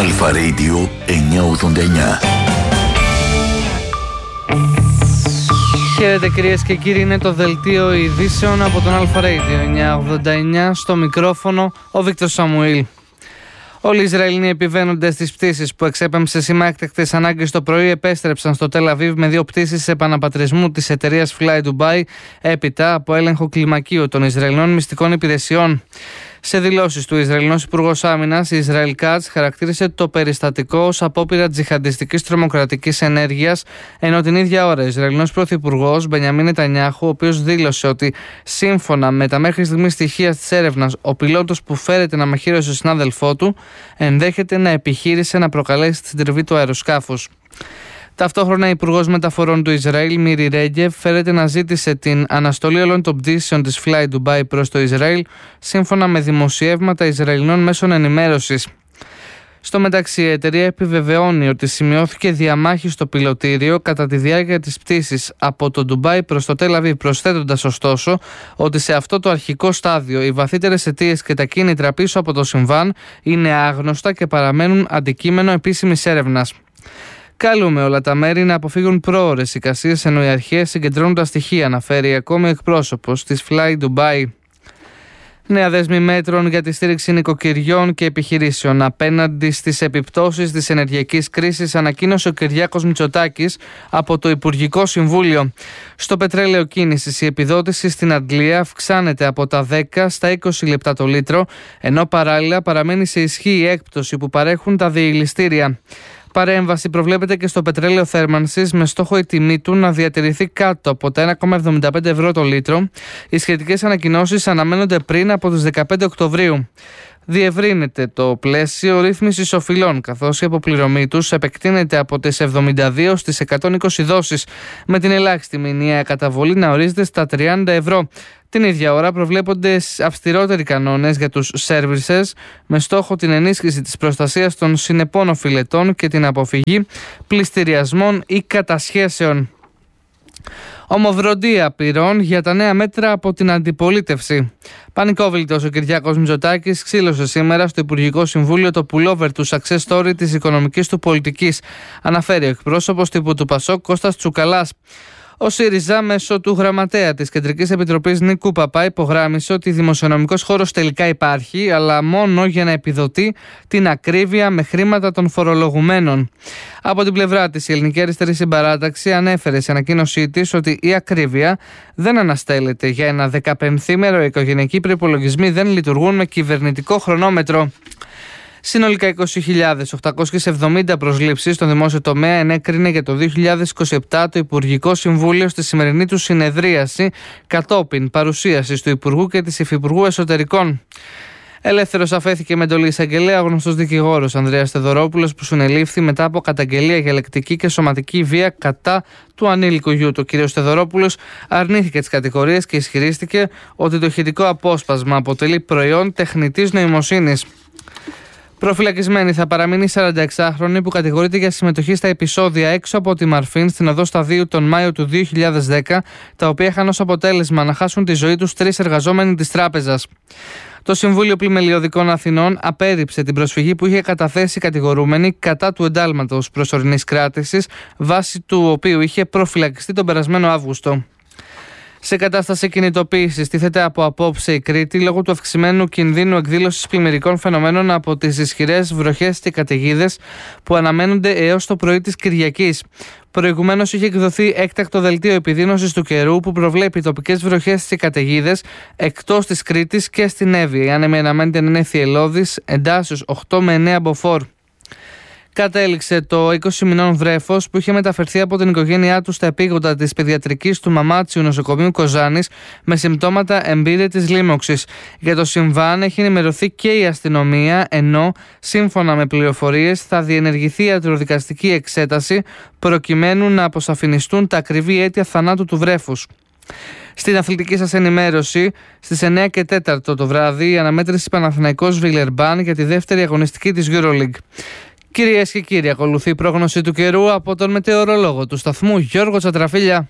Αλφα Radio 989. Χαίρετε κυρίες και κύριοι, είναι το δελτίο ειδήσεων από τον Αλφα Radio 989, στο μικρόφωνο ο Βίκτορ Σαμουήλ. Όλοι οι Ισραηλοί επιβαίνοντες στις πτήσεις που εξέπεμψε σήμα έκτακτης ανάγκης το πρωί επέστρεψαν στο Τελ Αβίβ με 2 πτήσεις επαναπατρισμού της εταιρείας Fly Dubai έπειτα από έλεγχο κλιμακίου των Ισραηλινών μυστικών υπηρεσιών. Σε δηλώσεις του Ισραηλινός Υπουργός Άμυνας, η Ισραήλ Κάτς χαρακτήρισε το περιστατικό ως απόπειρα τζιχαντιστικής τρομοκρατικής ενέργειας, ενώ την ίδια ώρα ο Ισραηλινός Πρωθυπουργός Μπενιαμίν Νετανιάχου, ο οποίος δήλωσε ότι σύμφωνα με τα μέχρι στιγμής στοιχεία της έρευνας, ο πιλότος που φέρεται να μαχαίρωσε τον συνάδελφό του ενδέχεται να επιχείρησε να προκαλέσει τη συντριβή του αεροσκάφους. Ταυτόχρονα, η Υπουργός Μεταφορών του Ισραήλ, Μίρι Ρέγκεφ, φέρεται να ζήτησε την αναστολή όλων των πτήσεων της Fly Dubai προς το Ισραήλ, σύμφωνα με δημοσιεύματα Ισραηλινών μέσων ενημέρωσης. Στο μεταξύ, η εταιρεία επιβεβαιώνει ότι σημειώθηκε διαμάχη στο πιλωτήριο κατά τη διάρκεια της πτήσης από το Ντουμπάι προς το Τελ Αβίβ, προσθέτοντας ωστόσο ότι σε αυτό το αρχικό στάδιο οι βαθύτερες αιτίες και τα κίνητρα πίσω από το συμβάν είναι άγνωστα και παραμένουν αντικείμενο επίσημης έρευνας. Καλούμε όλα τα μέρη να αποφύγουν πρόωρες εικασίες, ενώ οι αρχές συγκεντρώνουν τα στοιχεία, αναφέρει ακόμη εκπρόσωπος της Fly Dubai. Νέα δέσμη μέτρων για τη στήριξη νοικοκυριών και επιχειρήσεων απέναντι στις επιπτώσεις της ενεργειακής κρίσης ανακοίνωσε ο Κυριάκος Μητσοτάκης από το Υπουργικό Συμβούλιο. Στο πετρέλαιο κίνησης η επιδότηση στην Αγγλία αυξάνεται από τα 10 στα 20 λεπτά το λίτρο, ενώ παράλληλα παραμένει σε ισχύ η έκπτωση που παρέχουν τα διελιστήρια. Παρέμβαση προβλέπεται και στο πετρέλαιο θέρμανσης με στόχο η τιμή του να διατηρηθεί κάτω από τα 1,75 ευρώ το λίτρο. Οι σχετικές ανακοινώσεις αναμένονται πριν από τις 15 Οκτωβρίου. Διευρύνεται το πλαίσιο ρύθμισης οφειλών, καθώς η αποπληρωμή τους επεκτείνεται από τις 72 στις 120 δόσεις, με την ελάχιστη μηνιαία καταβολή να ορίζεται στα 30 ευρώ. Την ίδια ώρα προβλέπονται αυστηρότεροι κανόνες για τους services, με στόχο την ενίσχυση της προστασίας των συνεπών οφειλετών και την αποφυγή πληστηριασμών ή κατασχέσεων. Ομοβροντία πυρών για τα νέα μέτρα από την αντιπολίτευση. Πανικόβλητος ο Κυριάκος Μητσοτάκης ξύλωσε σήμερα στο Υπουργικό Συμβούλιο το pullover του success story της οικονομικής του πολιτικής, αναφέρει ο εκπρόσωπος τύπου του Πασόκ Κώστας Τσουκαλάς. Ο ΣΥΡΙΖΑ, μέσω του γραμματέα της Κεντρικής Επιτροπής Νίκου Παπά, υπογράμμισε ότι δημοσιονομικός χώρος τελικά υπάρχει, αλλά μόνο για να επιδοτεί την ακρίβεια με χρήματα των φορολογουμένων. Από την πλευρά της, η Ελληνική Αριστερή Συμπαράταξη ανέφερε σε ανακοίνωσή της ότι η ακρίβεια δεν αναστέλλεται. Για ένα 15ήμερο οι οικογενειακοί προϋπολογισμοί δεν λειτουργούν με κυβερνητικό χρονόμετρο. Συνολικά 20.870 προσλήψεις στο δημόσιο τομέα ενέκρινε για το 2027 το Υπουργικό Συμβούλιο στη σημερινή του συνεδρίαση, κατόπιν παρουσίασης του Υπουργού και της Υφυπουργού Εσωτερικών. Ελεύθερος αφέθηκε με εντολή εισαγγελέα ο γνωστός δικηγόρος Ανδρέας Θεοδωρόπουλος, που συνελήφθη μετά από καταγγελία για λεκτική και σωματική βία κατά του ανήλικου γιου. Ο κ. Θεοδωρόπουλος αρνήθηκε τις κατηγορίες και ισχυρίστηκε ότι το ηχητικό απόσπασμα αποτελεί προϊόν τεχνητής νοημοσύνης. Προφυλακισμένη θα παραμείνει η 46χρονη που κατηγορείται για συμμετοχή στα επεισόδια έξω από τη Μαρφίν στην οδό Σταδίου τον Μάιο του 2010, τα οποία είχαν ως αποτέλεσμα να χάσουν τη ζωή τους 3 εργαζόμενοι της τράπεζας. Το Συμβούλιο Πλημελιωδικών Αθηνών απέρριψε την προσφυγή που είχε καταθέσει η κατηγορούμενη κατά του εντάλματος προσωρινής κράτησης, βάσει του οποίου είχε προφυλακιστεί τον περασμένο Αύγουστο. Σε κατάσταση κινητοποίησης τίθεται από απόψε η Κρήτη λόγω του αυξημένου κινδύνου εκδήλωσης πλημμυρικών φαινομένων από τις ισχυρές βροχές και καταιγίδες που αναμένονται έως το πρωί της Κυριακής. Προηγουμένως είχε εκδοθεί έκτακτο δελτίο επιδείνωσης του καιρού που προβλέπει τοπικές βροχές και καταιγίδες εκτός της Κρήτης και στην Εύβοια. Η άνεμη αναμένεται να είναι θυελλώδης, εντάσσεως 8 με 9 μποφόρ. Κατέληξε το 20 μηνών βρέφος που είχε μεταφερθεί από την οικογένειά του στα επίγοντα της παιδιατρικής του Μαμάτσιου νοσοκομείου Κοζάνης με συμπτώματα εμπήρητης λίμωξης. Για το συμβάν έχει ενημερωθεί και η αστυνομία, ενώ σύμφωνα με πληροφορίες θα διενεργηθεί ιατροδικαστική εξέταση προκειμένου να αποσαφινιστούν τα ακριβή αίτια θανάτου του βρέφους. Στην αθλητική σας ενημέρωση, στις 9 και 4 το βράδυ, η αναμέτρηση Παναθηναϊκός Βιλερμπάν για τη δεύτερη αγωνιστική της EuroLeague. Κυρίες και κύριοι, ακολουθεί η πρόγνωση του καιρού από τον μετεωρολόγο του σταθμού Γιώργο Τσατραφίλια.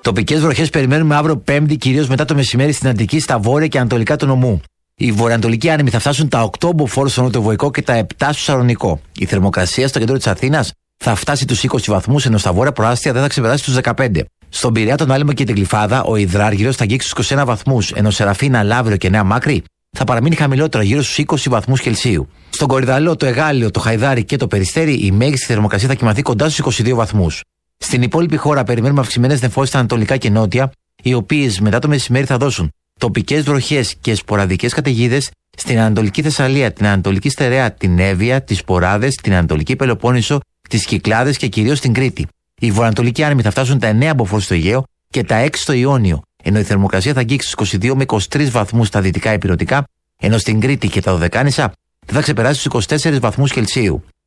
Τοπικές βροχές περιμένουμε αύριο Πέμπτη, κυρίως μετά το μεσημέρι στην Αττική, στα βόρεια και ανατολικά του νομού. Οι βορειοανατολικοί άνεμοι θα φτάσουν τα 8 μποφόρ στο νοτιοβοϊκό και τα 7 στο Σαλονικό. Η θερμοκρασία στο κέντρο της Αθήνας θα φτάσει τους 20 βαθμούς, ενώ στα βόρεια προάστια δεν θα ξεπεράσει τους 15. Στον Πειραιά, τον Άλυμο και την Γλυφάδα, ο υδράργυρος θα αγγίξει τους 21 βαθμούς, ενώ Σεραφίνα, Λαύριο και Νέα Μάκρη θα παραμείνει χαμηλότερο, γύρω στους 20 βαθμούς Κελσίου. Στον Κορυδαλό, το Εγάλιο, το Χαϊδάρι και το Περιστέρι, η μέγιστη θερμοκρασία θα κυμανθεί κοντά στους 22 βαθμούς. Στην υπόλοιπη χώρα περιμένουμε αυξημένες νεφώσεις στα ανατολικά και νότια, οι οποίες μετά το μεσημέρι θα δώσουν τοπικές βροχές και σποραδικές καταιγίδες στην Ανατολική Θεσσαλία, την Ανατολική Στερεά, την Εύβοια, τις Ποράδες, την Ανατολική Πελοπόννησο, τις Κυκλάδες και κυρίως την Κρήτη. Οι βορειοανατολικοί άνεμοι θα φτάσουν τα 9 μποφόρ στο Αιγαίο και τα 6 στο Ιόνιο, ενώ η θερμοκρασία θα αγγίξει στους 22 με 23 βαθμούς στα δυτικά ηπειρωτικά, ενώ στην Κρήτη και τα Δωδεκάνησα δεν θα ξεπεράσει στους 24 βαθμούς Κελσίου.